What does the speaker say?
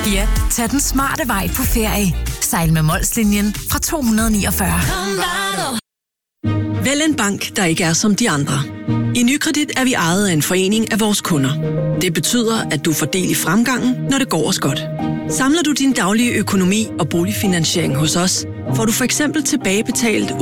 Ja, tag den smarte vej på ferie. Sejl med Molslinjen fra 249. Vælg en bank, der ikke er som de andre. I Nykredit er vi ejet af en forening af vores kunder. Det betyder, at du får del i fremgangen, når det går os godt. Samler du din daglige økonomi og boligfinansiering hos os, får du for eksempel tilbagebetalt